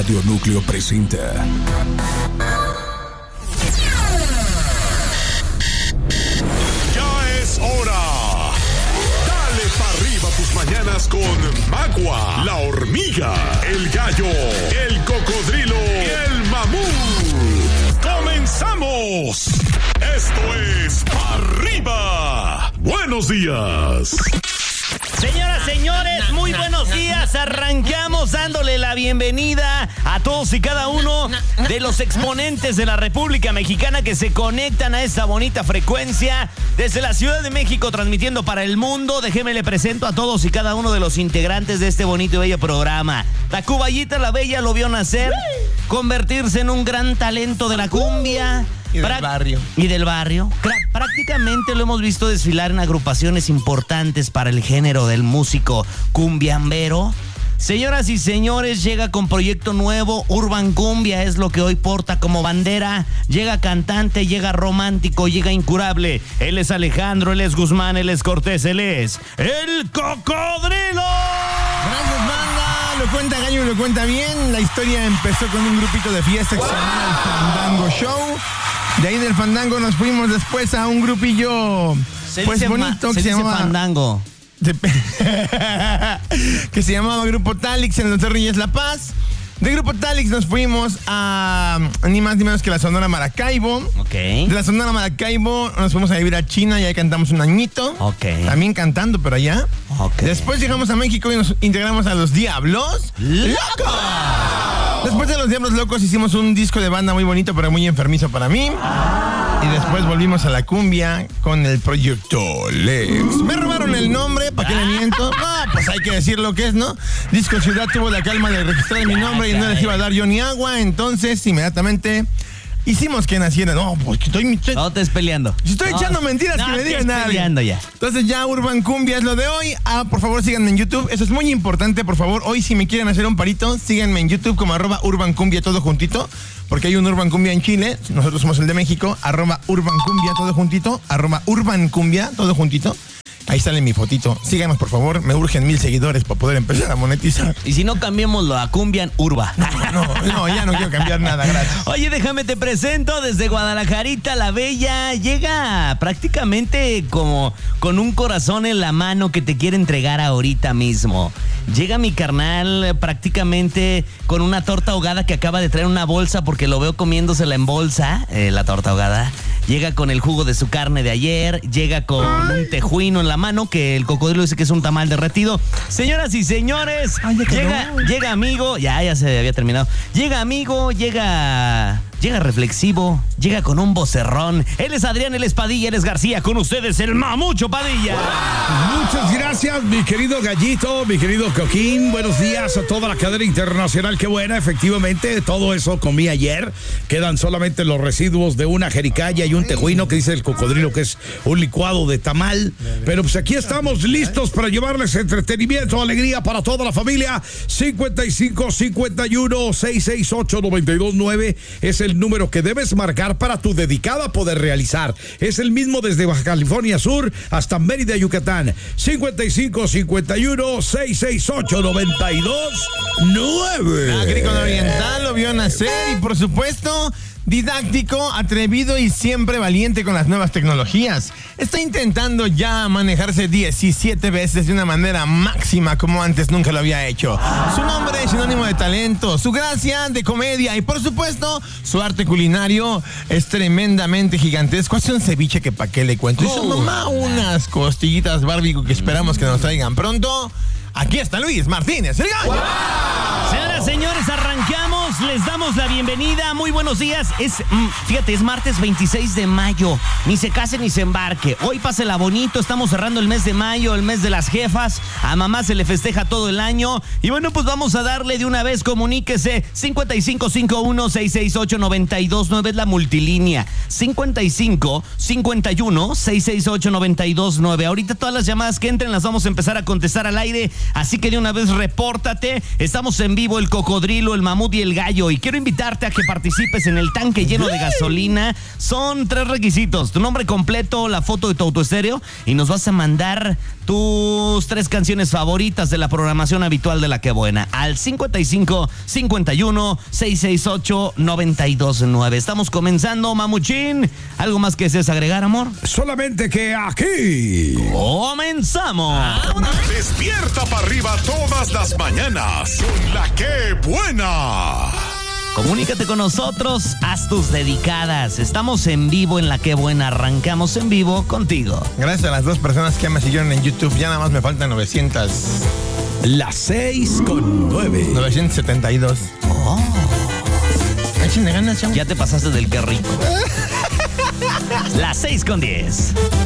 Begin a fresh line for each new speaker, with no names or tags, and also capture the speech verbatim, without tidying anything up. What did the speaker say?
Radio Núcleo presenta
Ya es hora. Dale pa' arriba tus mañanas con Magua, la hormiga, el gallo, el cocodrilo y el mamut. ¡Comenzamos! Esto es Pa' Arriba. Buenos días.
Señoras, señores, muy buenos días. Arrancamos dándole la bienvenida a todos y cada uno de los exponentes de la República Mexicana que se conectan a esta bonita frecuencia desde la Ciudad de México, transmitiendo para el mundo. Déjeme le presento a todos y cada uno de los integrantes de este bonito y bello programa. Tacubayita la Bella lo vio nacer, convertirse en un gran talento de la cumbia.
Y del barrio.
Y del barrio. Prácticamente lo hemos visto desfilar en agrupaciones importantes para el género del músico cumbiambero. Señoras y señores, llega con proyecto nuevo, Urban Cumbia es lo que hoy porta como bandera. Llega cantante, llega romántico, llega incurable. Él es Alejandro, él es Guzmán, él es Cortés, él es el Cocodrilo.
Gracias, banda. Lo cuenta Gallo y lo cuenta bien. La historia empezó con un grupito de fiesta que se llama el Fandango Show. De ahí del Fandango nos fuimos después a un grupillo
Se
pues
dice
bonito
ma-
que
se,
se,
dice
llamaba
Fandango.
que se llamaba Grupo Talix en Los Reyes La Paz. De Grupo Talix nos fuimos a ni más ni menos que la Sonora Maracaibo.
Ok.
De la Sonora Maracaibo nos fuimos a vivir a China y ahí cantamos un añito.
Ok.
También cantando, pero allá.
Ok.
Después llegamos a México y nos integramos a Los Diablos Locos. Después de Los Diablos Locos hicimos un disco de banda muy bonito, pero muy enfermizo para mí. Y después volvimos a la cumbia con el Proyecto Lex. Me robaron el nombre, ¿para qué le miento? No, pues hay que decir lo que es, ¿no? Disco Ciudad tuvo la calma de registrar mi nombre y no les iba a dar yo ni agua. Entonces, inmediatamente hicimos que naciera. No, pues estoy... estoy
No te estés peleando.
estoy
no,
echando mentiras
no
que me
te
digan
estés
nada.
peleando ya.
Entonces ya Urban Cumbia es lo de hoy. Ah, por favor síganme en YouTube. Eso es muy importante, por favor. Hoy si me quieren hacer un parito, síganme en YouTube como arroba Urban Cumbia todo juntito. Porque hay un Urban Cumbia en Chile. Nosotros somos el de México. Arroba Urban Cumbia todo juntito. Arroba Urban Cumbia todo juntito. Ahí sale mi fotito. Síganos, por favor. Me urgen mil seguidores para poder empezar a monetizar.
Y si no, cambiémoslo a Cumbian Urba.
No, no, ya no quiero cambiar nada, gracias.
Oye, déjame te presento desde Guadalajarita la Bella. Llega prácticamente como con un corazón en la mano que te quiere entregar ahorita mismo. Llega mi carnal prácticamente con una torta ahogada que acaba de traer una bolsa porque lo veo comiéndosela en bolsa, eh, la torta ahogada. Llega con el jugo de su carne de ayer, llega con un tejuino en la mano que el cocodrilo dice que es un tamal derretido. Señoras y señores,
Ay, ya
llega,
quedó.
llega amigo, ya, ya se había terminado. Llega amigo, llega... Llega reflexivo, llega con un vocerrón. Él es Adrián, él es Padilla, él es García. Con ustedes, el Mamucho Padilla.
Muchas gracias, mi querido Gallito, mi querido Coquín. Buenos días a toda la cadena internacional. Qué buena, efectivamente, todo eso comí ayer. Quedan solamente los residuos de una jericaya y un tejuino que dice el cocodrilo que es un licuado de tamal. Pero pues aquí estamos listos para llevarles entretenimiento, alegría para toda la familia. cincuenta y cinco, cincuenta y uno, seiscientos sesenta y ocho, noventa y dos nueve es el número que debes marcar para tu dedicada poder realizar. Es el mismo desde Baja California Sur hasta Mérida, Yucatán. cincuenta y cinco, cincuenta y uno, seiscientos sesenta y ocho, noventa y dos nueve.
Agrícola Oriental lo vio nacer y por supuesto didáctico, atrevido y siempre valiente con las nuevas tecnologías. Está intentando ya manejarse diecisiete veces de una manera máxima como antes nunca lo había hecho. Su nombre es sinónimo de talento, su gracia de comedia y por supuesto su arte culinario es tremendamente gigantesco. Hace un ceviche que pa' qué le cuento. Y su mamá unas costillitas barbecue que esperamos que nos traigan pronto. Aquí está Luis Martínez, el gallo.
Señoras, señores, arrancamos. Les damos la bienvenida. Muy buenos días. Es, mm, fíjate, es martes veintiséis de mayo. Ni se case ni se embarque. Hoy pásela bonito. Estamos cerrando el mes de mayo, el mes de las jefas. A mamá se le festeja todo el año. Y bueno, pues vamos a darle de una vez. Comuníquese. cincuenta y cinco, cincuenta y uno, seiscientos sesenta y ocho, noventa y dos nueve es la multilínea. cincuenta y cinco, cincuenta y uno, seiscientos sesenta y ocho, noventa y dos nueve. Ahorita todas las llamadas que entren las vamos a empezar a contestar al aire. Así que de una vez repórtate. Estamos en vivo el Cocodrilo, el Mamut y el Gallo. Gallo y quiero invitarte a que participes en el tanque lleno de gasolina. Son tres requisitos: tu nombre completo, la foto de tu autoestéreo y nos vas a mandar tus tres canciones favoritas de la programación habitual de La Que Buena al cincuenta y cinco, cincuenta y uno, seiscientos sesenta y ocho, noventa y dos nueve. Estamos comenzando, Mamuchín. ¿Algo más que desees agregar, amor?
Solamente que aquí
¡comenzamos!
Despierta para arriba todas las mañanas con La Que Buena.
Comunícate con nosotros, haz tus dedicadas. Estamos en vivo en La Que Buena. Arrancamos en vivo contigo.
Gracias a las dos personas que me siguieron en YouTube. Ya nada más me faltan novecientos.
las seis con nueve.
novecientos setenta y dos.
Oh.
Échenle ganas, chavo.
Ya te pasaste del que rico. Las seis con diez.